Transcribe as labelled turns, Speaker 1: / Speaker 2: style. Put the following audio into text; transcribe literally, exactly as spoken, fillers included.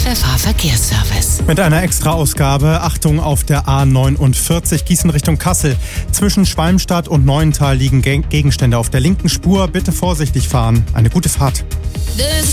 Speaker 1: Pfeffer Verkehrsservice.
Speaker 2: Mit einer Extra-Ausgabe, Achtung auf der A neunundvierzig, Gießen Richtung Kassel. Zwischen Schwalmstadt und Neuental liegen Gegenstände auf der linken Spur. Bitte vorsichtig fahren. Eine gute Fahrt.
Speaker 1: The